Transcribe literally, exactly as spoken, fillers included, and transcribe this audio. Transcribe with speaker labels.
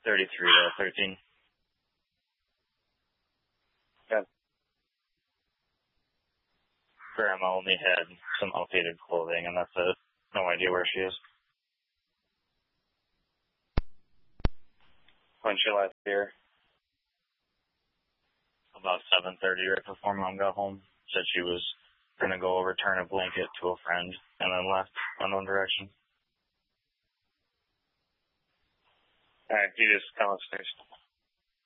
Speaker 1: thirty-three to thirteen.
Speaker 2: Yeah.
Speaker 1: Grandma only had some outdated clothing, and that's it. No idea where she is.
Speaker 2: When she left here?
Speaker 1: About seven thirty, right before Mom got home. Said she was going to go return a blanket to a friend, and then left unknown direction.
Speaker 2: All right, you just come upstairs.